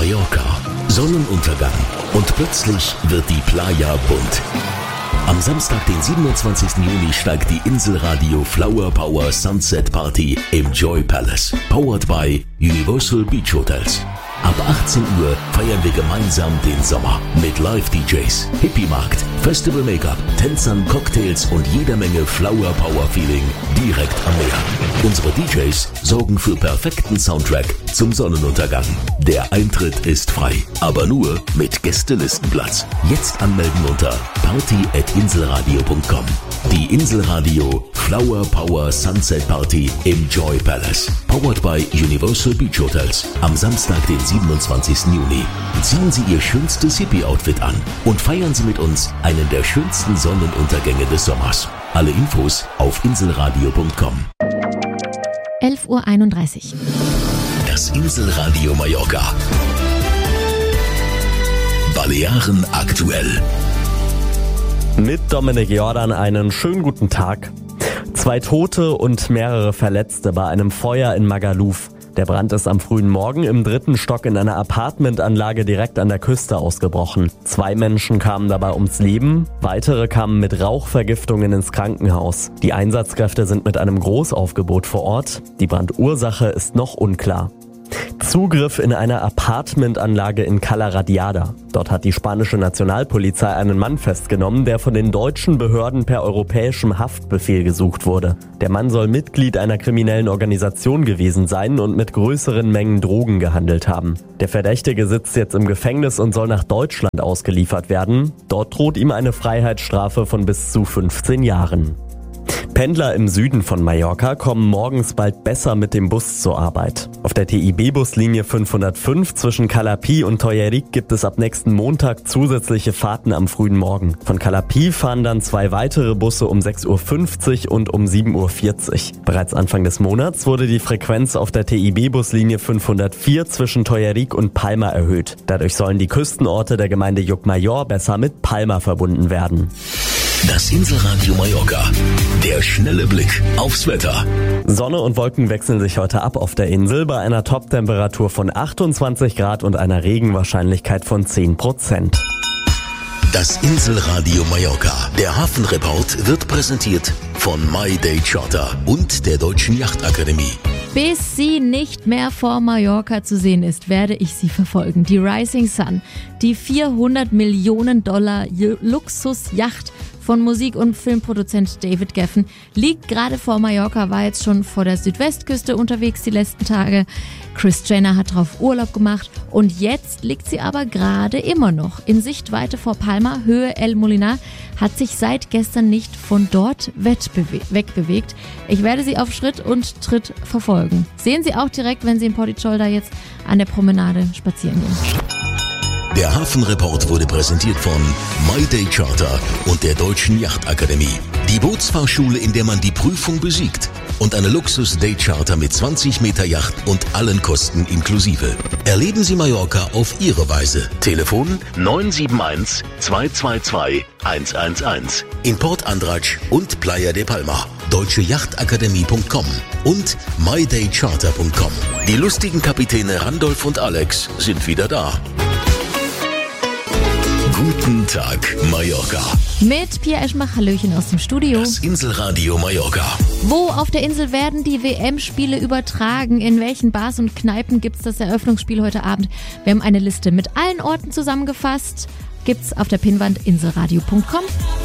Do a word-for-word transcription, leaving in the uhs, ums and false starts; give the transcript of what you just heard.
Mallorca. Sonnenuntergang. Und plötzlich wird die Playa bunt. Am Samstag, den siebenundzwanzigsten Juni, steigt die Inselradio Flower Power Sunset Party im Joy Palace. Powered by Universal Beach Hotels. Ab achtzehn Uhr feiern wir gemeinsam den Sommer mit Live-D Js, Hippie-Markt, Festival-Make-up, Tänzern, Cocktails und jeder Menge Flower-Power-Feeling direkt am Meer. Unsere D Js sorgen für perfekten Soundtrack zum Sonnenuntergang. Der Eintritt ist frei, aber nur mit Gästelistenplatz. Jetzt anmelden unter party at inselradio punkt com. Die Inselradio Flower Power Sunset Party im Joy Palace. Powered by Universal Beach Hotels. Am Samstag, den siebenundzwanzigsten Juni. Ziehen Sie Ihr schönstes Hippie-Outfit an und feiern Sie mit uns einen der schönsten Sonnenuntergänge des Sommers. Alle Infos auf inselradio punkt com. elf Uhr einunddreißig. Das Inselradio Mallorca. Balearen aktuell. Mit Dominik Jordan einen schönen guten Tag. Zwei Tote und mehrere Verletzte bei einem Feuer in Magaluf. Der Brand ist am frühen Morgen im dritten Stock in einer Apartmentanlage direkt an der Küste ausgebrochen. Zwei Menschen kamen dabei ums Leben, weitere kamen mit Rauchvergiftungen ins Krankenhaus. Die Einsatzkräfte sind mit einem Großaufgebot vor Ort. Die Brandursache ist noch unklar. Zugriff in einer Apartmentanlage in Cala Radiada. Dort hat die spanische Nationalpolizei einen Mann festgenommen, der von den deutschen Behörden per europäischem Haftbefehl gesucht wurde. Der Mann soll Mitglied einer kriminellen Organisation gewesen sein und mit größeren Mengen Drogen gehandelt haben. Der Verdächtige sitzt jetzt im Gefängnis und soll nach Deutschland ausgeliefert werden. Dort droht ihm eine Freiheitsstrafe von bis zu fünfzehn Jahren. Pendler im Süden von Mallorca kommen morgens bald besser mit dem Bus zur Arbeit. Auf der T I B-Buslinie fünfhundertfünf zwischen Calapi und Toieric gibt es ab nächsten Montag zusätzliche Fahrten am frühen Morgen. Von Calapi fahren dann zwei weitere Busse um sechs Uhr fünfzig und um sieben Uhr vierzig. Bereits Anfang des Monats wurde die Frequenz auf der T I B-Buslinie fünfhundertvier zwischen Toieric und Palma erhöht. Dadurch sollen die Küstenorte der Gemeinde Llucmajor besser mit Palma verbunden werden. Das Inselradio Mallorca. Der schnelle Blick aufs Wetter. Sonne und Wolken wechseln sich heute ab auf der Insel bei einer Top-Temperatur von achtundzwanzig Grad und einer Regenwahrscheinlichkeit von zehn Prozent. Das Inselradio Mallorca. Der Hafenreport wird präsentiert von My Day Charter und der Deutschen Yachtakademie. Bis sie nicht mehr vor Mallorca zu sehen ist, werde ich sie verfolgen. Die Rising Sun, die vierhundert Millionen Dollar Luxusjacht von Musik- und Filmproduzent David Geffen, liegt gerade vor Mallorca, war jetzt schon vor der Südwestküste unterwegs die letzten Tage. Kris Jenner hat drauf Urlaub gemacht und jetzt liegt sie aber gerade immer noch in Sichtweite vor Palma, Höhe El Molinar, hat sich seit gestern nicht von dort wegbewegt. Ich werde sie auf Schritt und Tritt verfolgen. Sehen Sie auch direkt, wenn Sie in Porticholda jetzt an der Promenade spazieren gehen. Der Hafenreport wurde präsentiert von My Day Charter und der Deutschen Yachtakademie. Die Bootsfahrschule, in der man die Prüfung besiegt. Und eine Luxus-Day-Charter mit zwanzig Meter Yacht und allen Kosten inklusive. Erleben Sie Mallorca auf Ihre Weise. Telefon neun sieben eins, zwei zwei zwei, eins eins eins. In Port Andratx und Playa de Palma. deutsche yachtakademie punkt com und my day charter punkt com. Die lustigen Kapitäne Randolph und Alex sind wieder da. Guten Tag, Mallorca. Mit Pia Eschmach, Hallöchen aus dem Studio. Das Inselradio Mallorca. Wo auf der Insel werden die W M-Spiele übertragen? In welchen Bars und Kneipen gibt's das Eröffnungsspiel heute Abend? Wir haben eine Liste mit allen Orten zusammengefasst. Gibt's auf der Pinnwand inselradio punkt com.